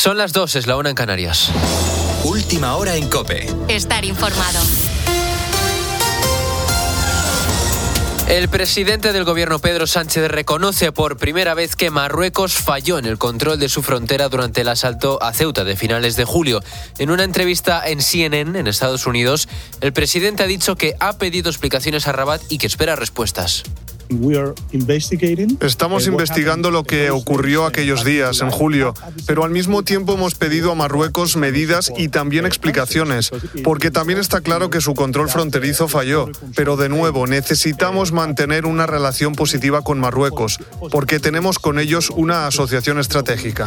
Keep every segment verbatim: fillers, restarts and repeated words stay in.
Son las dos, es la una en Canarias. Última hora en COPE. Estar informado. El presidente del gobierno, Pedro Sánchez, reconoce por primera vez que Marruecos falló en el control de su frontera durante el asalto a Ceuta de finales de julio. En una entrevista en C N N, en Estados Unidos, el presidente ha dicho que ha pedido explicaciones a Rabat y que espera respuestas. Estamos investigando lo que ocurrió aquellos días, en julio, pero al mismo tiempo hemos pedido a Marruecos medidas y también explicaciones, porque también está claro que su control fronterizo falló. Pero de nuevo, necesitamos mantener una relación positiva con Marruecos, porque tenemos con ellos una asociación estratégica.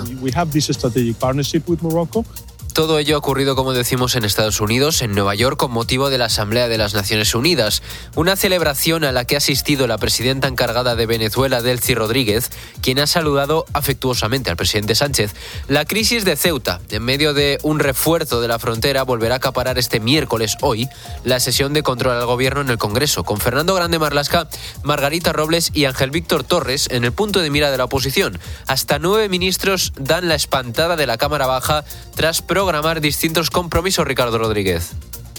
Todo ello ha ocurrido, como decimos, en Estados Unidos, en Nueva York, con motivo de la Asamblea de las Naciones Unidas. Una celebración a la que ha asistido la presidenta encargada de Venezuela, Delcy Rodríguez, quien ha saludado afectuosamente al presidente Sánchez. La crisis de Ceuta, en medio de un refuerzo de la frontera, volverá a acaparar este miércoles, hoy, la sesión de control al gobierno en el Congreso, con Fernando Grande Marlaska, Margarita Robles y Ángel Víctor Torres en el punto de mira de la oposición. Hasta nueve ministros dan la espantada de la Cámara Baja tras programar distintos compromisos. Ricardo Rodríguez.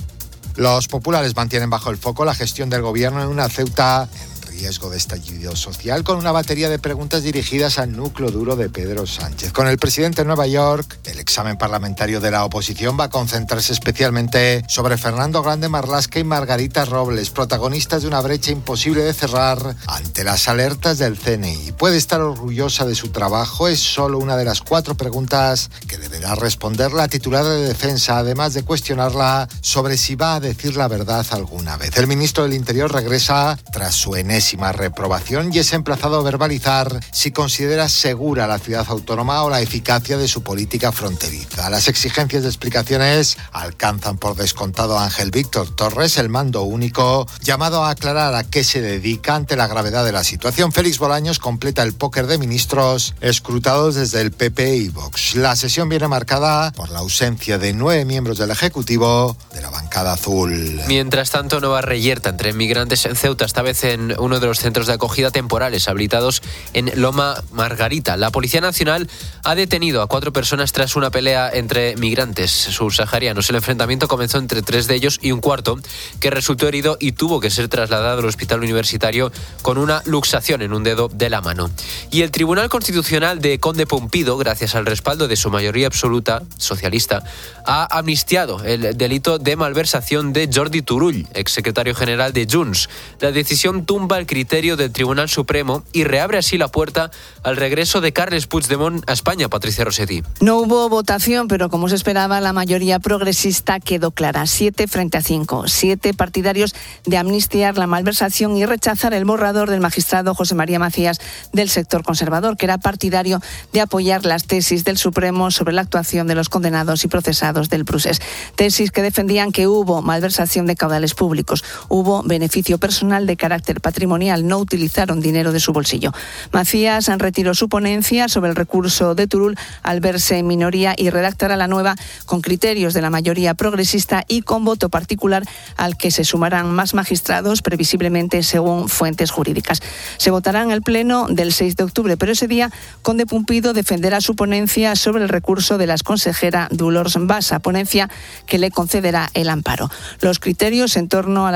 Los populares mantienen bajo el foco la gestión del gobierno en una Ceuta en riesgo de estallido social, con una batería de preguntas dirigidas al núcleo duro de Pedro Sánchez. Con el presidente de Nueva York, el examen parlamentario de la oposición va a concentrarse especialmente sobre Fernando Grande Marlaska y Margarita Robles, protagonistas de una brecha imposible de cerrar ante las alertas del C N I. Puede estar orgullosa de su trabajo, es solo una de las cuatro preguntas que deberá responder la titular de Defensa, además de cuestionarla sobre si va a decir la verdad alguna vez. El ministro del Interior regresa tras su enésima reprobación y es emplazado a verbalizar si considera segura la ciudad autónoma o la eficacia de su política fronteriza. Las exigencias de explicaciones alcanzan por descontado a Ángel Víctor Torres, el mando único, llamado a aclarar a qué se dedica ante la gravedad de la situación. Félix Bolaños completa el póker de ministros escrutados desde el P P y Vox. La sesión viene marcada por la ausencia de nueve miembros del Ejecutivo de la bancada azul. Mientras tanto, nueva reyerta entre migrantes en Ceuta, esta vez en uno de los centros de acogida temporales habilitados en Loma Margarita. La Policía Nacional ha detenido a cuatro personas tras una pelea entre migrantes subsaharianos. El enfrentamiento comenzó entre tres de ellos y un cuarto, que resultó herido y tuvo que ser trasladado al hospital universitario con una luxación en un dedo de la mano. Y el Tribunal Constitucional de Conde Pumpido, gracias al respaldo de su mayoría absoluta socialista, ha amnistiado el delito de malversación de Jordi Turull, exsecretario general de Junts. La decisión tumba el criterio del Tribunal Supremo y reabre así la puerta al regreso de Carles Puigdemont a España. Patricia Rossetti. No hubo votación, pero como se esperaba, la mayoría progresista quedó clara. Siete frente a cinco. Siete partidarios de amnistiar la malversación y rechazar el borrador del magistrado José María Macías del sector conservador, que era partidario de apoyar las tesis del Supremo sobre la actuación de los condenados y procesados del Prusés. Tesis que defendían que hubo malversación de caudales públicos, hubo beneficio personal de carácter patrimonial, no utilizaron dinero de su bolsillo. Macías retiró su ponencia sobre el recurso de Turull al verse en minoría y redactará la nueva con criterios de la mayoría progresista y con voto particular al que se sumarán más magistrados, previsiblemente según fuentes jurídicas. Se votará en el pleno del seis de octubre, pero ese día Conde Pumpido defenderá su ponencia sobre el recurso de la exconsejera Dolors Bassa, ponencia que le concederá el amparo. Los criterios en torno a la